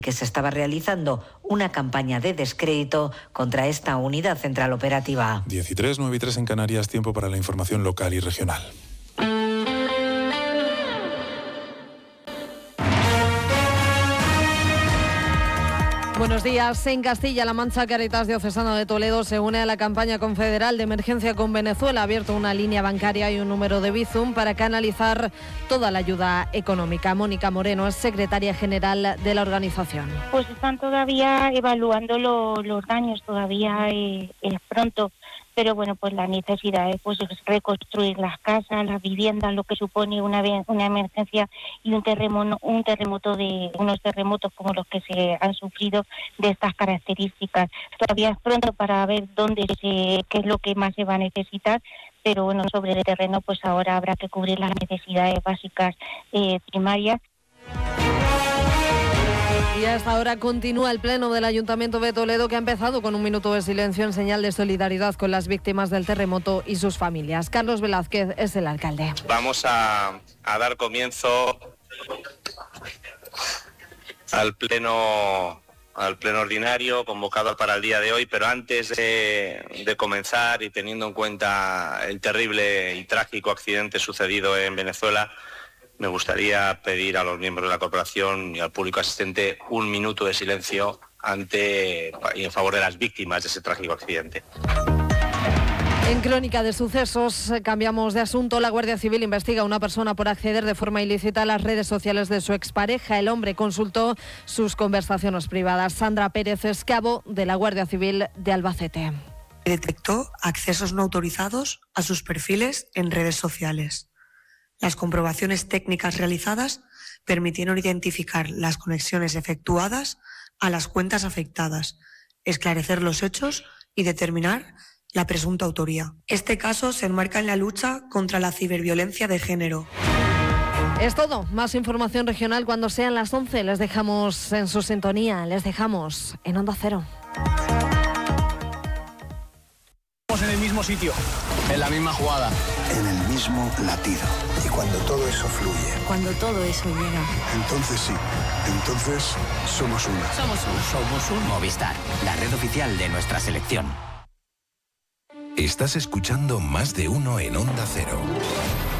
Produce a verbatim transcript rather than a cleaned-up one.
que se estaba realizando una campaña de descrédito contra esta unidad central operativa. diez y tres, nueve y tres en Canarias, tiempo para la información local y regional. Buenos días. En Castilla-La Mancha, Cáritas Diocesana de Toledo se une a la campaña confederal de emergencia con Venezuela. Ha abierto una línea bancaria y un número de Bizum para canalizar toda la ayuda económica. Mónica Moreno es secretaria general de la organización. Pues están todavía evaluando lo, los daños, todavía eh, es pronto. Pero bueno, pues la necesidad es pues, reconstruir las casas, las viviendas, lo que supone una, una emergencia y un terremoto, un terremoto de unos terremotos como los que se han sufrido de estas características. Todavía es pronto para ver dónde se, qué es lo que más se va a necesitar, pero bueno, sobre el terreno pues ahora habrá que cubrir las necesidades básicas eh, primarias. Y hasta ahora continúa el pleno del Ayuntamiento de Toledo, que ha empezado con un minuto de silencio en señal de solidaridad con las víctimas del terremoto y sus familias. Carlos Velázquez es el alcalde. Vamos a, a dar comienzo al pleno, al pleno ordinario convocado para el día de hoy, pero antes de, de comenzar y teniendo en cuenta el terrible y trágico accidente sucedido en Venezuela, me gustaría pedir a los miembros de la corporación y al público asistente un minuto de silencio ante y en favor de las víctimas de ese trágico accidente. En Crónica de Sucesos cambiamos de asunto. La Guardia Civil investiga a una persona por acceder de forma ilícita a las redes sociales de su expareja. El hombre consultó sus conversaciones privadas. Sandra Pérez es cabo de la Guardia Civil de Albacete. Detectó accesos no autorizados a sus perfiles en redes sociales. Las comprobaciones técnicas realizadas permitieron identificar las conexiones efectuadas a las cuentas afectadas, esclarecer los hechos y determinar la presunta autoría. Este caso se enmarca en la lucha contra la ciberviolencia de género. Es todo. Más información regional cuando sean las once. Les dejamos en su sintonía, les dejamos en Onda Cero. En el mismo sitio, en la misma jugada, en el mismo latido. Y cuando todo eso fluye, cuando todo eso llega, entonces sí, entonces somos uno. Somos uno. Somos un Movistar, la red oficial de nuestra selección. Estás escuchando Más de Uno en Onda Cero.